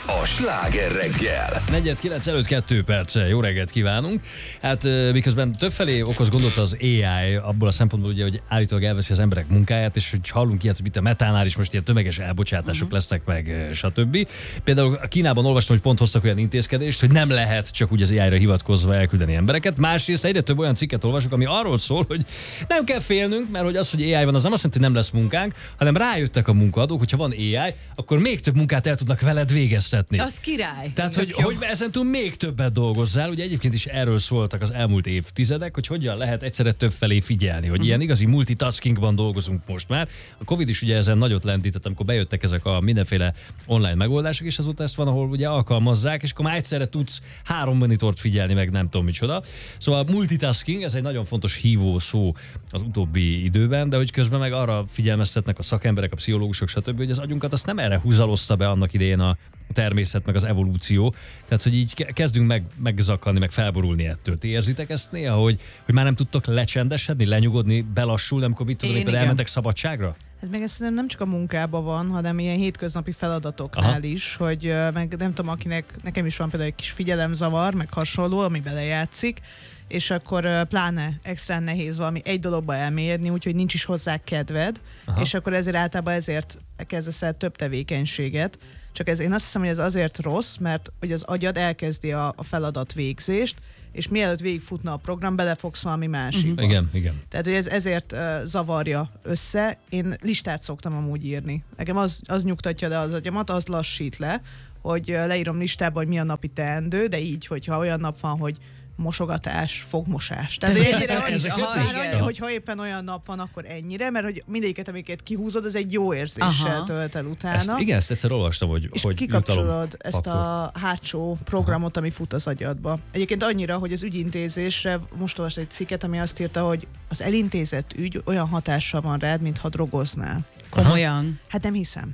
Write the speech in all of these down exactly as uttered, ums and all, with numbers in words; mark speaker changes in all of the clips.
Speaker 1: a Sláger reggel.
Speaker 2: negyven kilenc előtt kettő perce. Jó reggelt kívánunk. Hát miközben többfelé okoz gondot az á i, abból a szempontból ugye, hogy állítólag elveszi az emberek munkáját, és hogy hallunk ilyet, hogy itt a metánál is most ilyen tömeges elbocsátások uh-huh. lesznek meg, stb. Például Kínában olvastam, hogy pont hoztak olyan intézkedést, hogy nem lehet csak úgy az á i-ra hivatkozva elküldeni embereket. Másrészt egyre több olyan cikket olvasok, ami arról szól, hogy nem kell félnünk, mert hogy az, hogy á i van, az nem azt jelenti, hogy nem lesz munkánk, hanem rájöttek a munkaadók, hogyha van á i, akkor még több munkát el tudnak veled végeztetni.
Speaker 3: Az király.
Speaker 2: Tehát, hogy, hogy ezentúl még többet dolgozzál. Ugye egyébként is erről szóltak az elmúlt évtizedek, hogy hogyan lehet egyszerre több felé figyelni, hogy uh-huh. ilyen igazi multitaskingban dolgozunk most már. A Covid is ugye ezen nagyot lendített, amikor bejöttek ezek a mindenféle online megoldások, és azóta ezt van, ahol ugye alkalmazzák, és akkor már egyszerre tudsz három monitort figyelni, meg nem tudom micsoda. Szóval a multitasking, ez egy nagyon fontos hívó szó az utóbbi időben, de hogy közben meg arra figyelmeztetnek a szakemberek, a pszichológusok, stb., hogy az agyunkat azt nem erre húzalozta be annak idején a természet, meg az evolúció. Tehát, hogy így kezdünk meg, megzakadni, meg felborulni ettől. Ti érzitek ezt néha, hogy, hogy már nem tudtok lecsendesedni, lenyugodni, belassulni, amikor mit tudom, éppen elmentek szabadságra?
Speaker 4: Hát meg ezt nem csak a munkában van, hanem ilyen hétköznapi feladatoknál Aha. is, hogy meg nem tudom, akinek, nekem is van például egy kis figyelemzavar, meg hasonló, ami belejátszik, és akkor pláne extrán nehéz valami egy dologba elmélyedni, úgyhogy nincs is hozzá kedved, Aha. és akkor ezért általában ezért kezdesz el több tevékenységet. Csak ez, én azt hiszem, hogy ez azért rossz, mert hogy az agyad elkezdi a, a feladat végzést, és mielőtt végigfutna a program, belefogsz valami másikba.
Speaker 2: Uh-huh. Igen, igen.
Speaker 4: Tehát, hogy ez ezért uh, zavarja össze. Én listát szoktam amúgy írni. Nekem az, az nyugtatja le az agyamat, az lassít le, hogy uh, leírom listába, hogy mi a napi teendő, de így, hogyha olyan nap van, hogy mosogatás, fogmosás. Tehát ennyire, hogy, annyi, hogyha éppen olyan nap van, akkor ennyire, mert hogy mindegyiket, amiket kihúzod, az egy jó érzéssel Aha. tölt el utána.
Speaker 2: Ezt, igen, ezt egyszer olvastam, hogy
Speaker 4: és
Speaker 2: hogy
Speaker 4: kikapcsolod ezt a hátsó programot, ami fut az agyadba. Egyébként annyira, hogy az ügyintézésre most olvastam egy cikket, ami azt írta, hogy az elintézett ügy olyan hatással van rád, mintha drogoznál.
Speaker 3: Komolyan?
Speaker 4: Hát nem hiszem.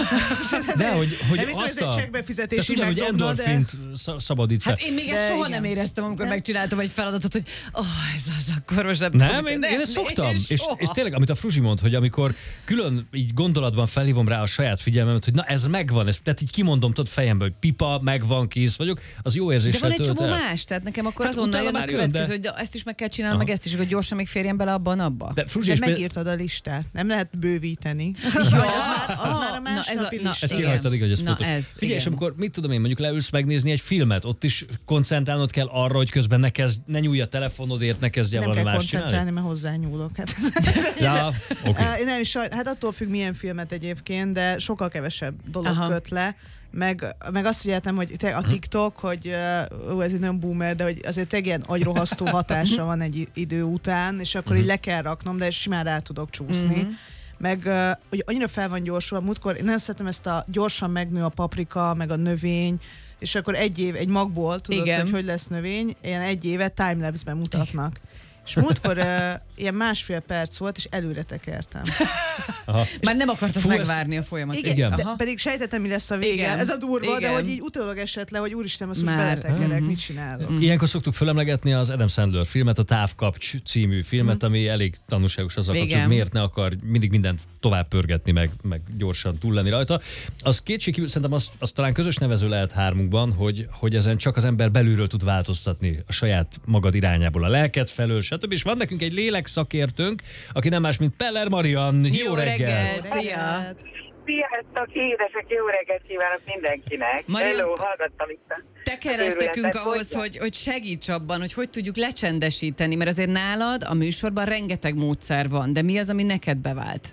Speaker 2: De, hogy, hogy
Speaker 4: nem hiszem, hogy ez egy csekkbefizetési
Speaker 2: megdobna, hogy endorfint de... szabadít fel.
Speaker 3: Hát én még ezt soha igen. nem éreztem, amikor de... megcsináltam egy feladatot, hogy oh, ez az, akkor most nem
Speaker 2: Nem, tudom, én, én ezt szoktam. És, és tényleg, amit a Fruzsi mond, hogy amikor külön így gondolatban felhívom rá a saját figyelmemet, hogy na ez megvan, ez, tehát így kimondom tudod fejembe, hogy pipa, megvan, kész vagyok, az jó érzéssel
Speaker 3: tölt el. De van egy csomó
Speaker 2: el.
Speaker 3: más, tehát nekem akkor hát azonnal jön a következő, hogy ezt is meg kell csinálni, meg ezt is, hogy gyorsan még férjen bele abban abba.
Speaker 2: De, Fruzsi,
Speaker 4: de megírtad a listát, nem lehet bővíteni. Az már, az már a másnapi lista.
Speaker 2: Ezt kihagytad, igaz, hogy ez fontos. Figyelj, és amikor mit tudom én, mondjuk leülsz megnézni egy filmet, ott is koncentrálnod kell arra, hogy közben ne, kezd, ne nyúlj a telefonodért, ne kezdj el valami más csinálni.
Speaker 4: Nem kell koncentrálni, mert hozzányúlok. Hát.
Speaker 2: Ja, okay.
Speaker 4: Nem, hát attól függ, milyen filmet egyébként, de sokkal kevesebb dolog Aha. köt le. Meg, meg azt figyeltem, hogy te a TikTok, hogy uh, ez egy nagyon boomer, de hogy azért egy ilyen agyrohasztó hatása van egy idő után, és akkor uh-huh. így le kell raknom, de simán rá tudok csúszni. Uh-huh. Meg uh, hogy annyira fel van gyorsulva, múltkor én nem szeretem ezt a gyorsan megnő a paprika, meg a növény, és akkor egy év, egy magból tudod, Igen. hogy hogy lesz növény, ilyen egy évet timelapse-ben mutatnak. És múltkor uh, ilyen másfél perc volt, és előre tekertem.
Speaker 3: Aha. Már nem akartak Fú, megvárni a folyamatot.
Speaker 4: Igen, Igen. De pedig sejtettem, mi lesz a vége. Igen. Ez a durva, Igen. de hogy így utólag esett le, hogy úristen, azt most beletekerek, uh-huh. mit csinálok.
Speaker 2: Uh-huh. Ilyenkor szoktuk fölemlegetni az Adam Sandler filmet, a Távkapcs című filmet, uh-huh. ami elég tanulságos azzal kapcsolatban, hogy miért ne akar mindig mindent tovább pörgetni, meg, meg gyorsan túl lenni rajta. Az kétségkívül szerintem az, az talán közös nevező lehet hármunkban, hogy, hogy ezen csak az ember belülről tud változtatni a saját magad irányából, a lelked felől, stb. És van nekünk egy lélekszakértőnk, aki nem más, mint Peller Marian. Jó,
Speaker 3: jó reggelt!
Speaker 2: reggelt.
Speaker 3: Szia!
Speaker 5: Sziasztok, édesek, jó reggelt kívánok mindenkinek.
Speaker 3: Marian,
Speaker 5: Hello, hallgattam itt a
Speaker 3: te keresztekünk ahhoz, hogy, hogy segíts abban, hogy hogy tudjuk lecsendesíteni, mert azért nálad a műsorban rengeteg módszer van, de mi az, ami neked bevált?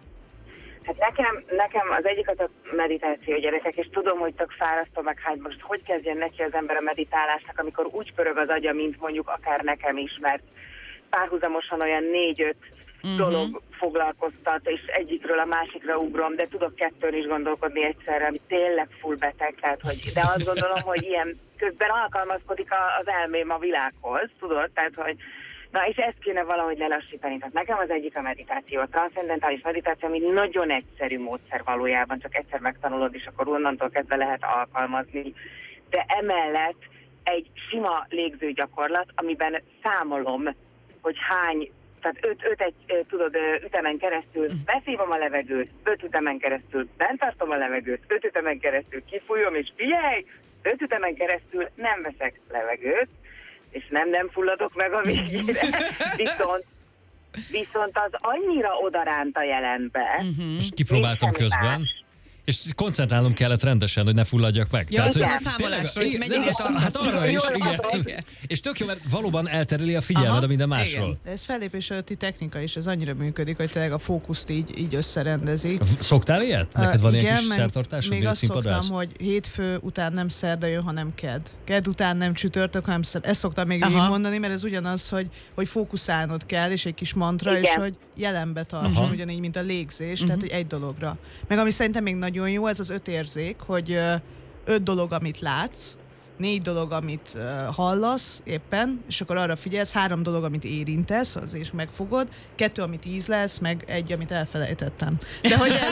Speaker 5: Hát nekem, nekem az egyik az a meditáció, gyerekek, és tudom, hogy tök fárasztó, meg hát most hogy kezdjen neki az ember a meditálásnak, amikor úgy pörög az agya, mint mondjuk akár nekem is, mert párhuzamosan olyan négy-öt uh-huh. dolog foglalkoztat, és egyikről a másikra ugrom, de tudok kettőn is gondolkodni egyszerre, ami tényleg full beteg, tehát, hogy, de azt gondolom, hogy ilyen közben alkalmazkodik az elmém a világhoz, tudod, tehát, hogy na, és ezt kéne valahogy lelassítani. Tehát nekem az egyik a meditáció, a transzcendentális meditáció, ami nagyon egyszerű módszer valójában, csak egyszer megtanulod, és akkor onnantól kezdve lehet alkalmazni. De emellett egy sima légzőgyakorlat, amiben számolom, hogy hány tehát öt, öt egy, tudod, ütemen keresztül beszívom a levegőt, öt ütemen keresztül bent tartom a levegőt, öt ütemen keresztül kifújom, és figyelj, öt ütemen keresztül nem veszek levegőt, és nem nem fulladok meg a végére. Viszont, viszont az annyira odaránt a jelenbe.
Speaker 2: Uh-huh. És kipróbáltam közben. Más. És koncentrálnom kellett rendesen, hogy ne fulladjak meg.
Speaker 3: Ja, tehát, hogy a számolásra, hogy mennyire
Speaker 2: hát arra is, igen, igen. És tök jó, mert valóban eltereli a figyelmed a minden másról.
Speaker 4: De ez fellépés előtti technika is, ez annyira működik, hogy tényleg a fókuszt így, így összerendezi.
Speaker 2: Szoktál ilyet? Neked van
Speaker 4: uh,
Speaker 2: ilyen kis
Speaker 4: meg
Speaker 2: szertartásod?
Speaker 4: még azt szoktam, hogy hétfő után nem szerda jön, hanem kedd. Kedd után nem csütörtök, hanem szerda. Ezt szoktam még így mondani, mert ez ugyanaz, hogy, hogy fókuszálnod kell, és egy kis mantra, igen. És hogy jelenbe tartson, ugyanígy, mint a légzés, uh-huh. tehát hogy egy dologra. Meg ami szerintem még nagyon jó, ez az öt érzék, hogy öt dolog, amit látsz, négy dolog, amit uh, hallasz éppen, és akkor arra figyelsz, három dolog, amit érintesz, az is megfogod, kettő, amit ízlelsz, meg egy, amit elfelejtettem. De hogy ez...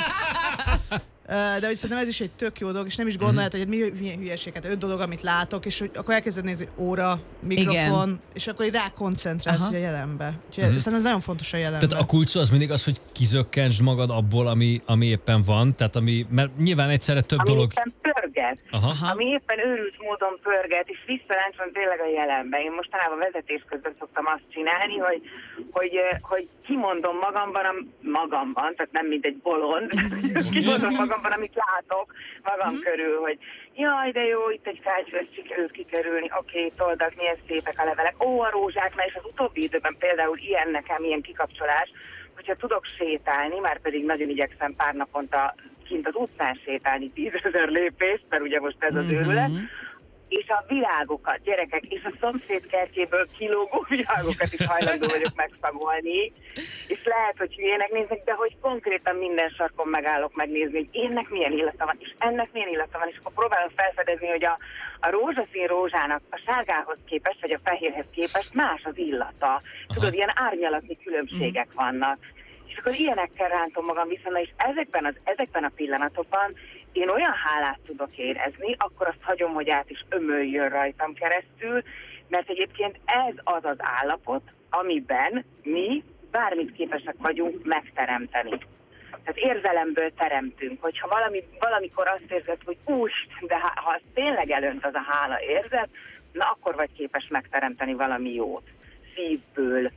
Speaker 4: De hogy szerintem ez is egy tök jó dolog, és nem is gondolod, hogy mi milyen hülyeséget, öt dolog, amit látok, és hogy akkor elkezded nézni óra, mikrofon, igen. És akkor így rákoncentrálsz a jelenbe. Úgyhogy uh-huh. szerintem ez nagyon fontos a jelenbe.
Speaker 2: Tehát a kulcs az mindig az, hogy kizökkentsd magad abból, ami, ami éppen van, tehát ami, mert nyilván egyszerre több
Speaker 5: ami
Speaker 2: dolog...
Speaker 5: Éppen pörget, Aha. ami éppen őrült módon pörget, és visszaláncson tényleg a jelenbe. Én mostanában vezetés közben szoktam azt csinálni, hogy, hogy, hogy kimondom magamban, magamban, tehát nem mint egy bolond, kimondom magamban, amit látok magam mm. körül, hogy jaj, de jó, itt egy fájtfőt sikerült kikerülni, oké, okay, toldak, milyen szépek a levelek, ó, a rózsáknál, és az utóbbi időben például ilyen nekem, ilyen kikapcsolás, hogyha tudok sétálni, már pedig nagyon igyekszem pár naponta kint az utcán sétálni tízezer lépést, mert ugye most ez az mm-hmm. őrület, és a virágokat, gyerekek, és a szomszéd kertjéből kilógó virágokat is hajlandó vagyok megszagolni, és lehet, hogy hülyének néznek, de hogy konkrétan minden sarkon megállok megnézni, hogy ennek milyen illata van, és ennek milyen illata van, és akkor próbálom felfedezni, hogy a, a rózsaszín rózsának a sárgához képest, vagy a fehérhez képest más az illata. Aha. Tudod, ilyen árnyalatni különbségek mm. vannak. És akkor ilyenekkel rántom magam vissza, és ezekben, az, ezekben a pillanatokban én olyan hálát tudok érezni, akkor azt hagyom, hogy át is ömöljön rajtam keresztül, mert egyébként ez az az állapot, amiben mi bármit képesek vagyunk megteremteni. Tehát érzelemből teremtünk, hogyha valami, valamikor azt érzed, hogy úst, de ha, ha az tényleg elönt az a hála érzet, na akkor vagy képes megteremteni valami jót. Szívből.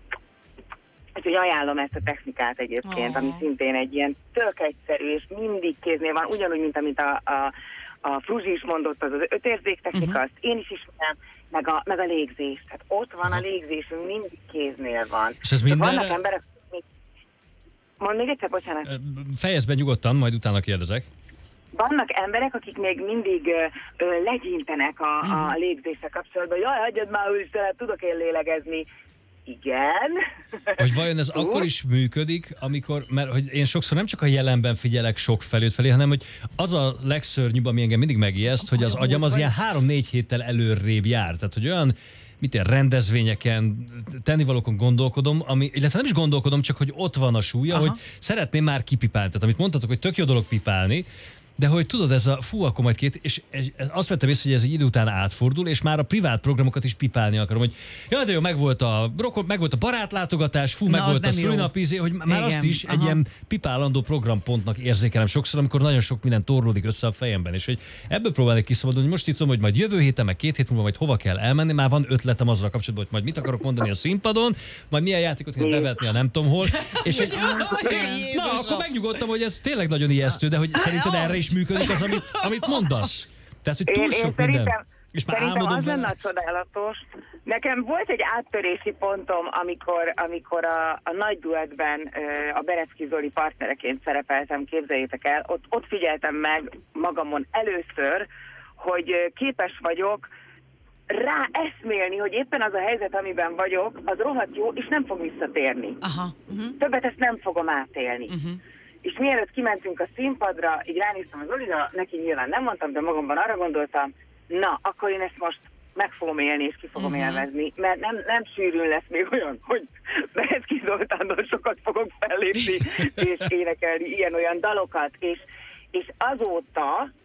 Speaker 5: Úgyhogy ajánlom ezt a technikát egyébként, oh. ami szintén egy ilyen tök egyszerű, és mindig kéznél van, ugyanúgy, mint amit a, a, a Fruzsi is mondott, az az ötérzék technika, uh-huh. azt én is ismerem, meg a, meg a légzés. Tehát ott van uh-huh. a légzésünk, mindig kéznél van.
Speaker 2: És ez mindenre...
Speaker 5: Vannak emberek, még... Mondd még egyszer, bocsánat.
Speaker 2: Fejezd be nyugodtan, majd utána kérdezek.
Speaker 5: Vannak emberek, akik még mindig ö, ö, legyintenek a, uh-huh. a légzéssel kapcsolatban. Jaj, hagyjad már, Úristen, tudok én lélegezni. Igen.
Speaker 2: Hogy vajon ez akkor is működik, amikor, mert hogy én sokszor nem csak a jelenben figyelek sok felőtt felé, hanem hogy az a legszörnyűbb, ami engem mindig megijeszt, hogy az agyam az ilyen három-négy héttel előrébb jár. Tehát, hogy olyan mit én, rendezvényeken, tennivalókon gondolkodom, ami, illetve nem is gondolkodom, csak hogy ott van a súlya, aha. hogy szeretném már kipipálni. Tehát amit mondtatok, hogy tök jó dolog pipálni, de hogy tudod, ez a fú, akkor majd két, és azt vettem észre, hogy ez egy idő után átfordul, és már a privát programokat is pipálni akarom, hogy jaj, de jó, megvolt a, megvolt a barátlátogatás, fú, megvolt a szülinapizé, hogy már igen, azt is aha. egy ilyen pipálandó programpontnak érzékelem sokszor, amikor nagyon sok minden torlódik össze a fejemben, és hogy ebből próbálok kiszabadulni, hogy most itt tudom, hogy majd jövő héten, meg két hét múlva majd hova kell elmenni, már van ötletem azzal kapcsolatban, hogy majd mit akarok mondani a színpadon, majd milyen játékot kell bevetni a nem tudom hol, és hogy, na, akkor megnyugodtam, hogy ez tényleg nagyon ijesztő, de hogy szerinted erre is működik az, amit, amit mondasz. Tehát, hogy túl
Speaker 5: én,
Speaker 2: sok
Speaker 5: én
Speaker 2: minden. És már
Speaker 5: szerintem
Speaker 2: álmodom
Speaker 5: az
Speaker 2: vele.
Speaker 5: lenne csodálatos. Nekem volt egy áttörési pontom, amikor, amikor a, a nagy duettben a Berecki Zoli partnereként szerepeltem, képzeljétek el. Ott, ott figyeltem meg magamon először, hogy képes vagyok rá eszmélni, hogy éppen az a helyzet, amiben vagyok, az rohadt jó, és nem fog visszatérni. Aha. Uh-huh. Többet ezt nem fogom átélni. Uh-huh. És mielőtt kimentünk a színpadra, így ránéztem az Zolira, neki nyilván nem mondtam, de magamban arra gondoltam, na, akkor én ezt most meg fogom élni, és ki fogom uh-huh. élvezni, mert nem, nem sűrűn lesz még olyan, hogy Berecki Zoltándon sokat fogok fellépni, és énekelni ilyen-olyan dalokat, és, és azóta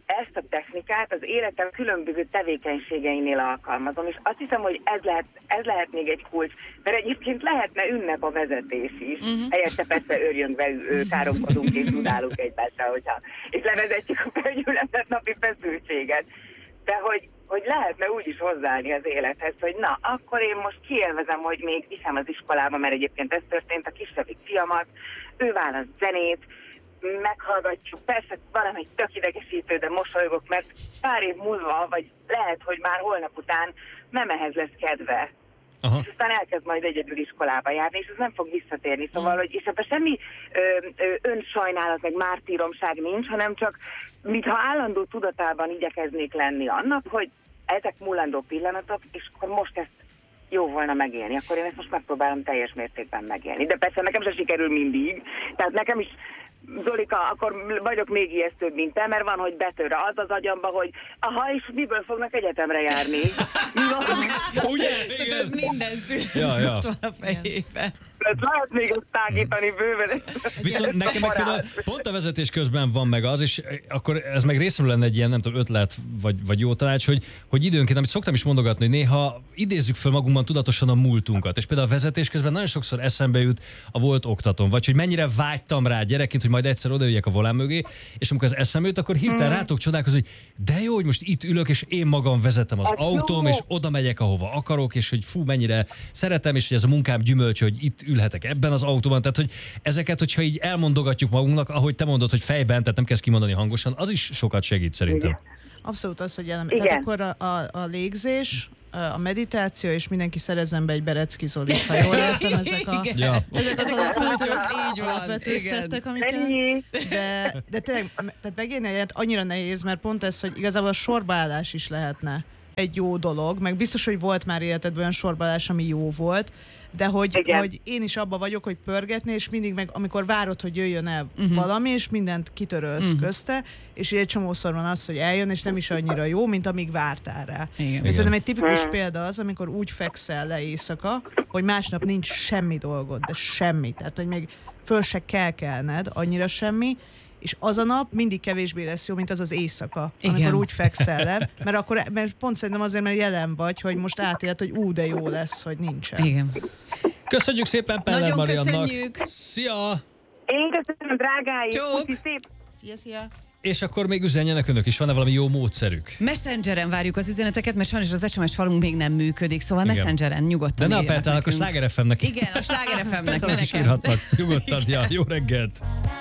Speaker 5: ezt a technikát az életem különböző tevékenységeinél alkalmazom, és azt hiszem, hogy ez lehet, ez lehet még egy kulcs, mert egyébként lehetne ünnep a vezetés is. Uh-huh. Helyette persze örjöngve káromkodunk és dudálunk egymásra, hogyha, és levezetjük a felgyűlölet napi feszültséget. De hogy, hogy lehetne úgy is hozzáállni az élethez, hogy na, akkor én most kielvezem, hogy még viszem az iskolába, mert egyébként ez történt, a kisebbik fiamat, ő választ zenét, meghallgatjuk, persze valami tök idegesítő, de mosolygok, mert pár év múlva, vagy lehet, hogy már holnap után nem ehhez lesz kedve. Aha. És aztán elkezd majd egyedül iskolába járni, és ez nem fog visszatérni. Szóval, mm. hogy és ebben semmi ö, ö, önsajnálat, meg mártíromság nincs, hanem csak mintha állandó tudatában igyekeznék lenni annak, hogy ezek múlandó pillanatok, és akkor most ezt jó volna megélni, akkor én ezt most megpróbálom teljes mértékben megélni. De persze nekem sem sikerül mindig, tehát nekem is Zolika, akkor vagyok még ijesztőbb, mint te, mert van, hogy betör az az agyamba, hogy aha, és miből fognak egyetemre járni? Mi van?
Speaker 3: Ugye? Szóval ez minden szülő ja, ja. ott van a fejében.
Speaker 5: Lehet még ezt tágítani bőven.
Speaker 2: Viszont nekem meg például pont a vezetés közben van meg az, és akkor ez meg részemről lenne egy ilyen, nem tudom, ötlet, vagy, vagy jó tanács, hogy, hogy időnként, amit szoktam is mondogatni, hogy néha idézzük fel magunkban tudatosan a múltunkat, és például a vezetés közben nagyon sokszor eszembe jut a volt oktatóm, vagy hogy mennyire vágytam rá gyerekként, hogy majd egyszer odaüljek a volán mögé, és amikor az eszembe jut, akkor hirtelen hmm. rátok csodálkozni, hogy de jó, hogy most itt ülök, és én magam vezetem az autóm, és oda megyek, ahova akarok, és hogy fú, mennyire szeretem, és hogy ez a munkám gyümölcsö, hogy itt ülhetek ebben az autóban, tehát hogy ezeket, hogyha így elmondogatjuk magunknak, ahogy te mondod, hogy fejben, tehát nem kezd kimondani hangosan, az is sokat segít szerintem.
Speaker 4: Igen. Abszolút az, hogy elem. Tehát akkor a, a, a légzés, a meditáció, és mindenki szerezzen be egy Berecki Zolit, ha jól értem, ezek a,
Speaker 2: ja.
Speaker 4: ezek az alapvető szettek, amiket, de, de tényleg, tehát megérni egyet annyira nehéz, mert pont ez, hogy igazából a sorbaállás is lehetne egy jó dolog, meg biztos, hogy volt már életedben olyan sorbaállás, ami jó volt, de hogy, hogy én is abba vagyok, hogy pörgetni, és mindig meg, amikor várod, hogy jöjjön el uh-huh. valami, és mindent kitörölsz uh-huh. közte, és egy csomószor van az, hogy eljön, és nem is annyira jó, mint amíg vártál rá. Igen. És szerintem egy tipikus példa az, amikor úgy fekszel le éjszaka, hogy másnap nincs semmi dolgod, de semmi. Tehát, hogy még föl se kell kelned, annyira semmi, és az a nap mindig kevésbé lesz jó, mint az az éjszaka, igen. amikor úgy fekszel le, mert akkor, mert pont szerintem azért, mert jelen vagy, hogy most átélt, hogy ú, de jó lesz, hogy nincsen.
Speaker 3: Igen.
Speaker 2: Köszönjük szépen Peller Mariannak.
Speaker 3: Köszönjük.
Speaker 2: Szia!
Speaker 5: Én köszönöm, drágáim.
Speaker 3: Csók.
Speaker 4: Szia, szia.
Speaker 2: És akkor még üzenjenek önök is, van-e valami jó módszerük?
Speaker 3: Messengeren várjuk az üzeneteket, mert sajnos az es em es falunk még nem működik, szóval igen. Messengeren nyugodtan.
Speaker 2: De ne a Petának, a Sláger ef emnek.
Speaker 3: Igen, a Sláger ef emnek, ne
Speaker 2: nekem. Nyugodtan, ja, jó reggelt!